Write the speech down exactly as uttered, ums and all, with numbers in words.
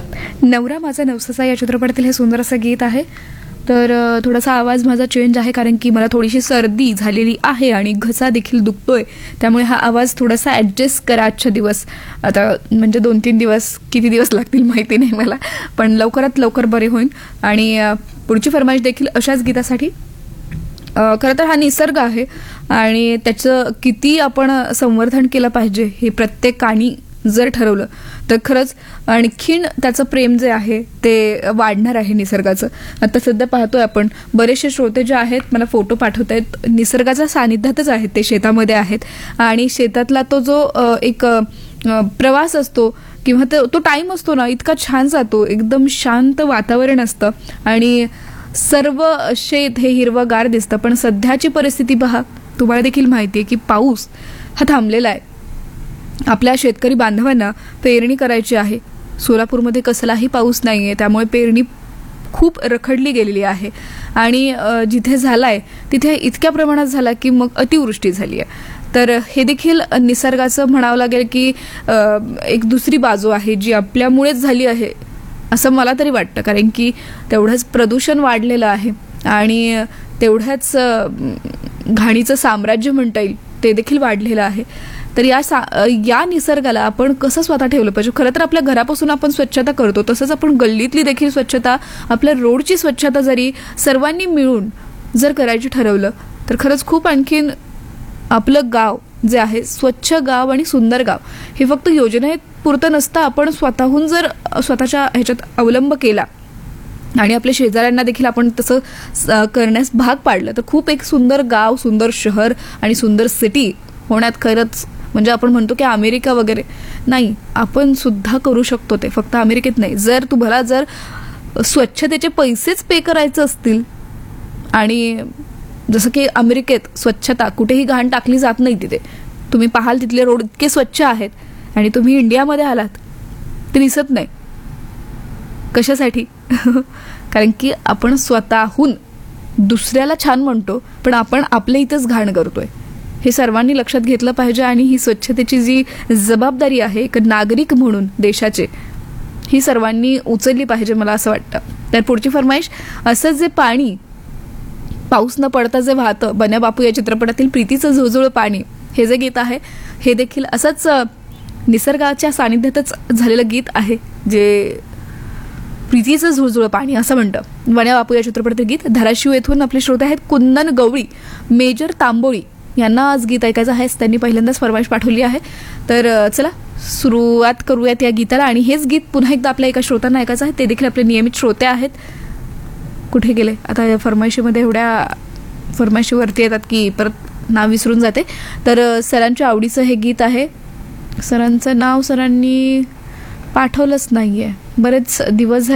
नवरा माझा नवसाचा या चित्रपटातील हे सुंदर असं गीत आहे. तर अ, थोडासा आवाज माझा चेंज आहे कारण की मला थोडीशी सर्दी झालेली आहे आणि घसा देखील दुखतोय, त्यामुळे हा आवाज थोडासा ॲडजस्ट करा आजच्या दिवस. आता म्हणजे दोन तीन दिवस किती दिवस लागतील माहिती नाही मला, पण लवकरात लवकर बरे होईन. आणि अ, पुढची फरमाईश देखील अशाच गीतासाठी. अ, खरं तर हा निसर्ग आहे आणि त्याचं किती आपण संवर्धन केलं पाहिजे हे प्रत्येकाने जर ठरवलं तर खरंच आणखीन त्याचं प्रेम जे आहे ते वाढणार आहे निसर्गाचं. आता सध्या पाहतोय आपण बरेचसे श्रोते जे आहेत मला फोटो पाठवत आहेत, निसर्गाच्या सानिध्यातच आहेत, ते शेतामध्ये आहेत आणि शेतातला तो जो अ, एक अ, प्रवास असतो किंवा तो तो टाईम असतो ना, इतका छान जातो, एकदम शांत वातावरण असतं आणि सर्व शेत हे हिरवंगार दिसतं. पण सध्याची परिस्थिती पहा, तुम्हाला देखील माहिती आहे की पाऊस हा थांबलेला आहे. आपल्या शेतकरी बांधवांना पेरणी करायची आहे. सोलापूरमध्ये कसलाही पाऊस नाही आहे, त्यामुळे पेरणी खूप रखडली गेलेली आहे आणि अ, जिथे झाला आहे तिथे इतक्या प्रमाणात झाला की मग अतिवृष्टी झाली आहे. तर हे देखील निसर्गाचं म्हणावं लागेल की अ, एक दुसरी बाजू आहे जी आपल्यामुळेच झाली आहे असं मला तरी वाटतं, कारण की तेवढंच प्रदूषण वाढलेलं आहे आणि तेवढ्याच अ, घाणीचं साम्राज्य म्हणता येईल ते देखील वाढलेलं आहे. तर या सा या निसर्गाला आपण कसं स्वतः ठेवलं पाहिजे. खरं तर आपल्या घरापासून आपण स्वच्छता करतो, तसंच आपण गल्लीतली देखील स्वच्छता, आपल्या रोडची स्वच्छता जरी सर्वांनी मिळून जर करायची ठरवलं तर खरंच खूप आणखीन आपलं गाव जे आहे स्वच्छ गाव आणि सुंदर गाव हे फक्त योजनेपुरतं नसतं. आपण स्वतःहून जर स्वतःच्या ह्याच्यात अवलंब केला आणि आपल्या शेजाऱ्यांना देखील आपण तसं करण्यास भाग पाडलं तर खूप एक सुंदर गाव, सुंदर शहर आणि सुंदर सिटी होण्यात खरंच म्हणजे आपण म्हणतो की अमेरिका वगैरे नाही, आपण सुद्धा करू शकतो ते, फक्त अमेरिकेत नाही. जर तुम्हाला जर स्वच्छतेचे पैसेच पे करायचे असतील आणि जसं की अमेरिकेत स्वच्छता कुठेही घाण टाकली जात नाही, तिथे तुम्ही पाहाल तिथले रोड इतके स्वच्छ आहेत आणि तुम्ही इंडियामध्ये आलात ते दिसत नाही. कशासाठी? कारण की आपण स्वतःहून दुसऱ्याला छान म्हणतो पण आपण आपल्या इथंच घाण करतोय. हे सर्वांनी लक्षात घेतलं पाहिजे आणि ही स्वच्छतेची जी जबाबदारी आहे एक नागरिक म्हणून देशाचे, ही सर्वांनी उचलली पाहिजे मला असं वाटतं. तर पुढची फरमाईश, असं जे पाणी पाऊस न पडता जे वाहतं, बन्या बापू या चित्रपटातील प्रीतीचं झुळझुळ पाणी हे जे गीत आहे हे देखील असंच निसर्गाच्या सानिध्यातच झालेलं गीत आहे, जे प्रीतीचं झुळझुळ पाणी असं म्हणतं. बन्या बापू या चित्रपटातील गीत. धाराशिव येथून आपले श्रोते आहेत कुंदन गवळी, मेजर तांबोळी यांना आज गीत ऐकायचं आहे. त्यांनी पहिल्यांदाच फरमाईश पाठवली आहे. तर चला सुरुवात करूयात या गीताला आणि हेच गीत पुन्हा एकदा आपल्या एका श्रोत्यांना ऐकायचं आहे. ते देखील आपले नियमित श्रोते आहेत. कुठे गेले आता या फरमाईशीमध्ये, एवढ्या फरमाईशीवरती येतात की परत नाव विसरून जाते. तर सरांच्या आवडीचं हे गीत आहे. सरांचं नाव सरांनी पाठवलंच नाही आहे, बरेच दिवस झाले.